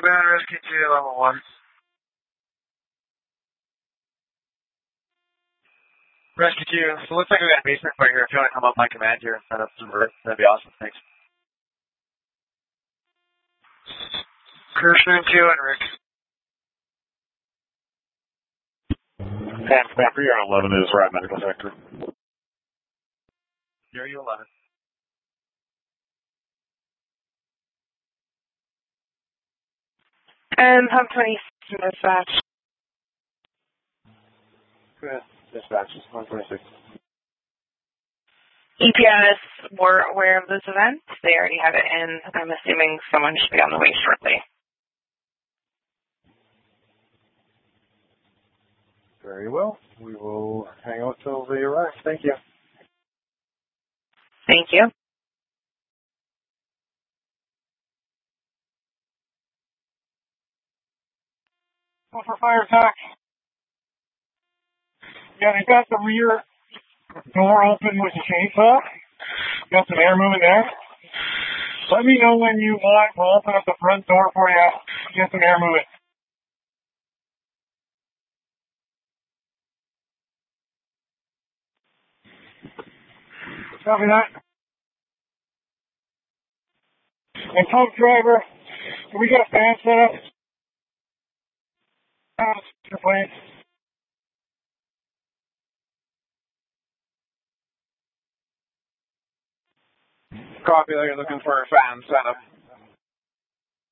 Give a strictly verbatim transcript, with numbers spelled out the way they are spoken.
Command Rescue two, level one. Rescue two, so it looks like we got a basement fire here. If you want to come up my command here and set up some earth, that'd be awesome. Thanks. Kirsten two and Rick. Sam, Sam, you're on eleven is right medical sector. Near you eleven. And hub twenty-six dispatch. Good. Dispatch, one twenty-six. E P S were aware of this event. They already have it in. I'm assuming someone should be on the way shortly. Very well. We will hang out till they arrive. Thank you. Thank you. Go for fire attack. Yeah, they got the rear door open with the chainsaw. Got some air moving there. Let me know when you want. We'll open up the front door for you. Get some air moving. Copy that. And pump driver, we got a fan set up. Uh, please. Copy that you're looking for a fan setup.